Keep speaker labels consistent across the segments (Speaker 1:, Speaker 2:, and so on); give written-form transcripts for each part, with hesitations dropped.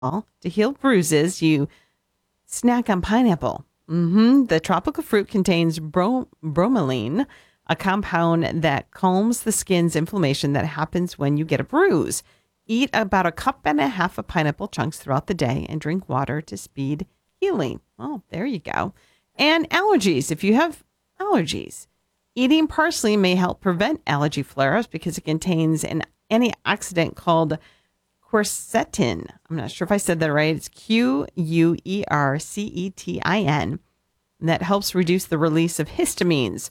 Speaker 1: To heal bruises, you snack on pineapple. The tropical fruit contains bromelain, a compound that calms the skin's inflammation that happens when you get a bruise. Eat about 1.5 cups of pineapple chunks throughout the day and drink water to speed healing. Oh, there you go. And allergies. If you have allergies, eating parsley may help prevent allergy flare-ups because it contains an antioxidant called quercetin. I'm not sure if I said that right. It's quercetin that helps reduce the release of histamines.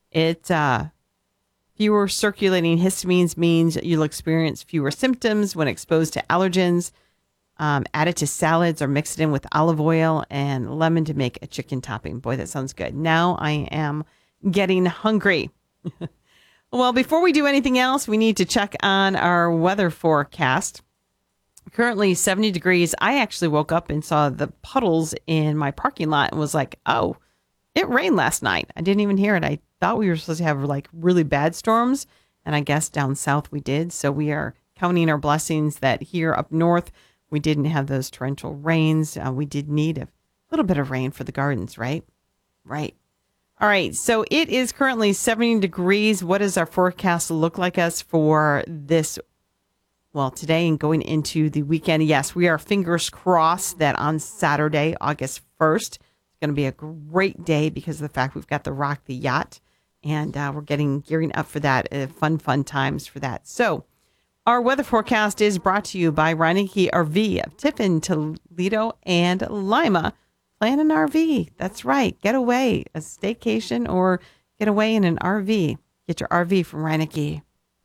Speaker 1: Fewer circulating histamines means you'll experience fewer symptoms when exposed to allergens. Add it to salads or mix it in with olive oil and lemon to make a chicken topping. Boy, that sounds good. Now I am getting hungry. Well, before we do anything else, we need to check on our weather forecast. Currently 70 degrees. I actually woke up and saw the puddles in my parking lot and was like, oh, it rained last night. I didn't even hear it. I thought we were supposed to have like really bad storms, and I guess down south we did. So we are counting our blessings that here up north we didn't have those torrential rains. We did need a little bit of rain for the gardens, right? Right. All right. So it is currently 70 degrees. What does our forecast look like us for this? Well, today and going into the weekend? Yes, we are fingers crossed that on Saturday, August 1st, it's going to be a great day because of the fact we've got the Rock the Yacht, and we're gearing up for that. Fun times for that. So our weather forecast is brought to you by Reineke RV of Tiffin, Toledo, and Lima. Plan an RV. That's right. Get away, a staycation, or get away in an RV. Get your RV from Reineke.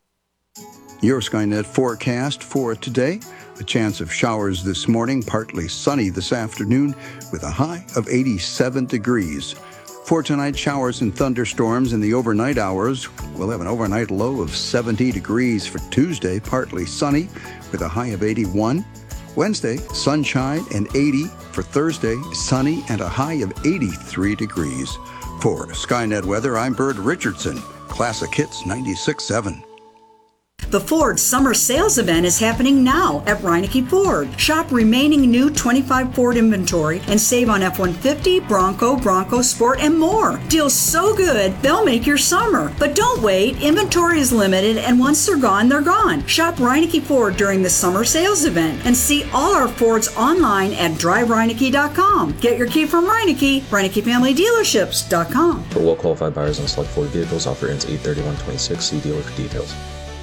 Speaker 2: Your Skynet forecast for today. A chance of showers this morning, partly sunny this afternoon with a high of 87 degrees. For tonight, showers and thunderstorms in the overnight hours. We'll have an overnight low of 70 degrees for Tuesday, partly sunny with a high of 81. Wednesday, sunshine and 80. For Thursday, sunny and a high of 83 degrees. For Skynet Weather, I'm Bert Richardson. Classic Hits 96.7.
Speaker 3: The Ford Summer Sales Event is happening now at Reineke Ford. Shop remaining new 25 Ford inventory and save on F-150, Bronco Sport, and more. Deals so good, they'll make your summer. But don't wait. Inventory is limited, and once they're gone, they're gone. Shop Reineke Ford during the Summer Sales Event and see all our Fords online at drivereineke.com. Get your key from Reineke, ReinekeFamilyDealerships.com.
Speaker 4: For well-qualified buyers on select Ford vehicles, offer ends 8/31/26. See dealer for details.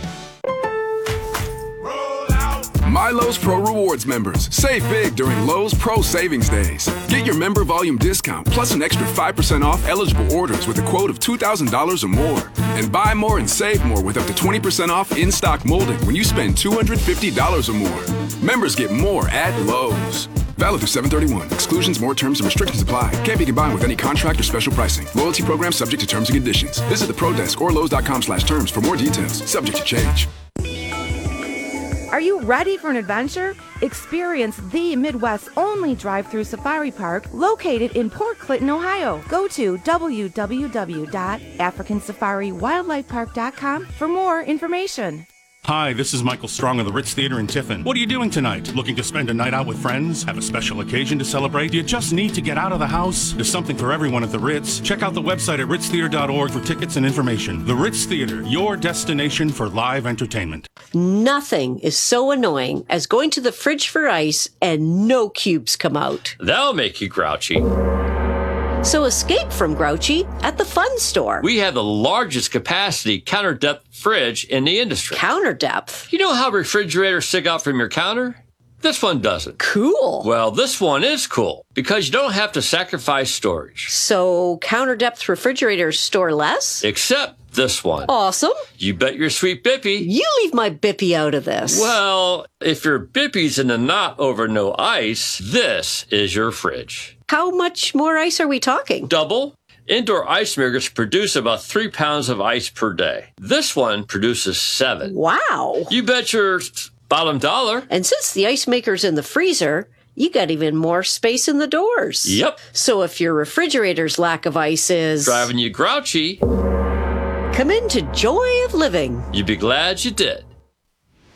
Speaker 5: My Lowe's Pro Rewards members, save big during Lowe's Pro Savings Days. Get your member volume discount plus an extra 5% off eligible orders with a quote of $2,000 or more. And buy more and save more with up to 20% off in-stock molding when you spend $250 or more. Members get more at Lowe's. Valid through 7/31. Exclusions, more terms, and restrictions apply. Can't be combined with any contract or special pricing. Loyalty program subject to terms and conditions. Visit the Pro Desk or Lowes.com/terms for more details. Subject to change.
Speaker 6: Are you ready for an adventure? Experience the Midwest's only drive-through safari park located in Port Clinton, Ohio. Go to www.africansafariwildlifepark.com for more information.
Speaker 7: Hi, this is Michael Strong of the Ritz Theater in Tiffin. What are you doing tonight? Looking to spend a night out with friends? Have a special occasion to celebrate? Do you just need to get out of the house? There's something for everyone at the Ritz. Check out the website at ritztheater.org for tickets and information. The Ritz Theater, your destination for live entertainment.
Speaker 8: Nothing is so annoying as going to the fridge for ice and no cubes come out.
Speaker 9: That'll make you grouchy.
Speaker 8: So escape from grouchy at the Fun Store.
Speaker 9: We have the largest capacity counter depth fridge in the industry.
Speaker 8: Counter depth?
Speaker 9: You know how refrigerators stick out from your counter? This one doesn't.
Speaker 8: Cool.
Speaker 9: Well, this one is cool because you don't have to sacrifice storage.
Speaker 8: So counter depth refrigerators store less?
Speaker 9: Except this one.
Speaker 8: Awesome.
Speaker 9: You bet your sweet Bippy.
Speaker 8: You leave my Bippy out of this.
Speaker 9: Well, if your Bippy's in a knot over no ice, this is your fridge.
Speaker 8: How much more ice are we talking?
Speaker 9: Double. Indoor ice makers produce about 3 pounds of ice per day. This one produces 7.
Speaker 8: Wow.
Speaker 9: You bet your bottom dollar.
Speaker 8: And since the ice maker's in the freezer, you got even more space in the doors.
Speaker 9: Yep.
Speaker 8: So if your refrigerator's lack of ice is
Speaker 9: driving you grouchy,
Speaker 8: come into Joy of Living.
Speaker 9: You'd be glad you did.